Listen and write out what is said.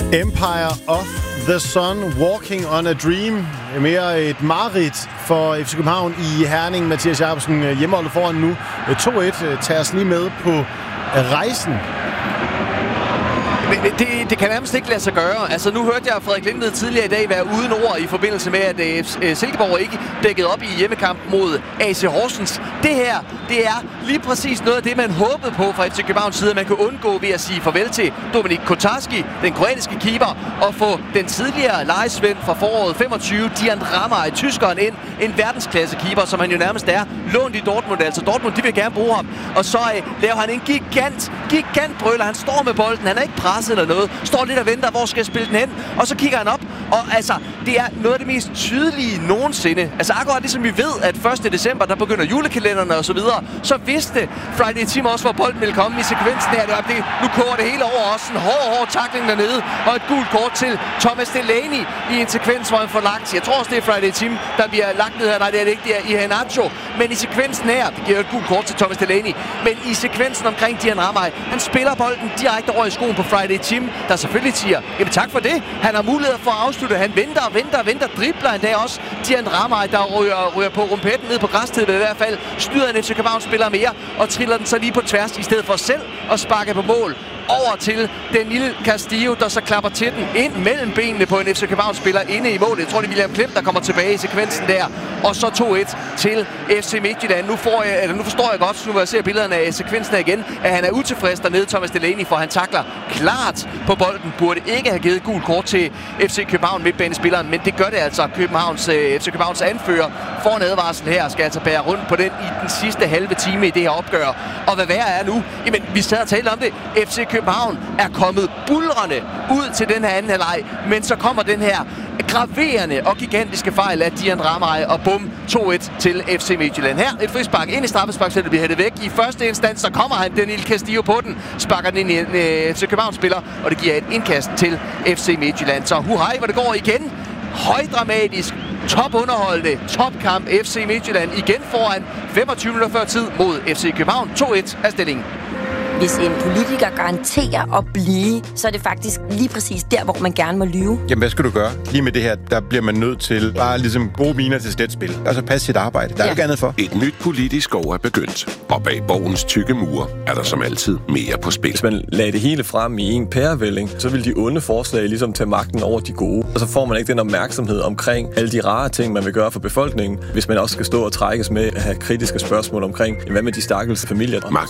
Empire of the Sun, Walking on a Dream. Mere et mareridt for FC København i Herning. Mathias Jacobsen, hjemmeholdet foran nu 2-1. Tager os lige med på rejsen. Det kan nærmest ikke lade sig gøre. Altså, nu hørte jeg Frederik Lindved tidligere i dag være uden ord i forbindelse med, at Silkeborg ikke dækkede op i hjemmekamp mod AC Horsens. Det her, det er lige præcis noget af det, man håbede på fra FC Københavns side, at man kunne undgå ved at sige farvel til Dominik Kotarski, den kroatiske keeper, og få den tidligere lejesvend fra foråret 25, Dian Ramaj, tyskeren, ind. En verdensklasse keeper, som han jo nærmest er. Lånt i Dortmund, altså Dortmund, de vil gerne bruge ham. Og så laver han en gigant brøler. Han står med bolden, han er ikke presset eller noget. Står lidt og venter, hvor skal jeg spille den hen? Og så kigger han op, og altså, det er noget af det mest tydelige nogensinde. Altså akkurat ligesom vi ved, at 1. december, der begynder julekalenderne og så videre, så vidste Friday Team også, hvor bolden ville komme i sekvensen her. Nu koger det hele over også. En hård tackling dernede, og et gult kort til Thomas Delaney i en sekvens, hvor han får lagt. Jeg tror også, det er Friday Team, der bliver lagt ned her. Nej, det er det ikke, det er Iheanacho. Men i sekvensen her, det giver et gult kort til Thomas Delaney, men i sekvensen omkring Dian Ramaj, han spiller bolden direkte over i skoen på Friday Team, der selvfølgelig siger, jamen tak for det. Han har mulighed for at afslutte. Han venter, dribler endda også. Dian Ramaj, der ryger på rumpetten ned på græstiden i hvert fald, styrer en FC København spiller mere, og triller den så lige på tværs, i stedet for selv at sparke på mål. Over til Danil Castillo, der så klapper til den ind mellem benene på en FC København-spiller inde i målet. Jeg tror, det er William Klem, der kommer tilbage i sekvensen der. Og så 2-1 til FC Midtjylland. Nu forstår jeg godt, nu hvor jeg ser billederne af sekvensen igen, at han er utilfreds dernede, Thomas Delaney, for han takler klart på bolden. Burde ikke have givet gul kort til FC København midtbanespilleren, men det gør det altså. FC Københavns anfører får en advarsel her, skal altså bære rundt på den i den sidste halve time i det her opgør. Og hvad værre er nu? Jamen, vi sad og talte om det. FC København er kommet buldrende ud til den her anden halvleg, men så kommer den her graverende og gigantiske fejl af Dian Ramaj, og bum, 2-1 til FC Midtjylland. Her et frispark ind i straffesparksfeltet, bliver hættet væk. I første instans, så kommer han Danil Castillo på den, sparker den ind i en FC København-spiller, og det giver et indkast til FC Midtjylland. Så huhej, hvor det går igen. Højdramatisk, topunderholdende, topkamp FC Midtjylland igen foran 25 minutter før tid mod FC København. 2-1 er stillingen. Hvis en politiker garanterer at blive, så er det faktisk lige præcis der, hvor man gerne må lyve. Jamen, hvad skal du gøre? Lige med det her, der bliver man nødt til bare ligesom gode miner til sletspil. Altså passe sit arbejde. Der er ikke andet for. Et nyt politisk år er begyndt, og bag borgens tykke mure er der som altid mere på spil. Hvis man lagde det hele frem i en pærevælling, så vil de onde forslag ligesom tage magten over de gode. Og så får man ikke den opmærksomhed omkring alle de rare ting, man vil gøre for befolkningen, hvis man også skal stå og trækkes med at have kritiske spørgsmål omkring, hvad med de stakkels familier.